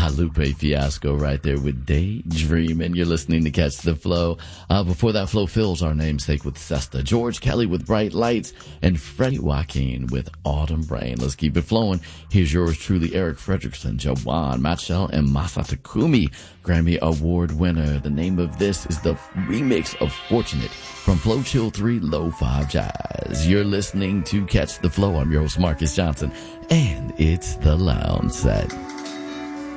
Lupe Fiasco right there with Daydreamin'. You're listening to Catch the Flow. Before that, Flo Fills, our namesake with Sesta. George Kelly with Bright Lights. And Freddie Joaquin with Autumn Rain. Let's keep it flowing. Here's yours truly, Eric Fredrickson, Jawan, Matchell, and Masa Takumi, Grammy Award winner. The name of this is the remix of Fortunate from Flow Chill 3 Low 5 Jazz. You're listening to Catch the Flow. I'm your host, Marcus Johnson, and it's the Lounge Set.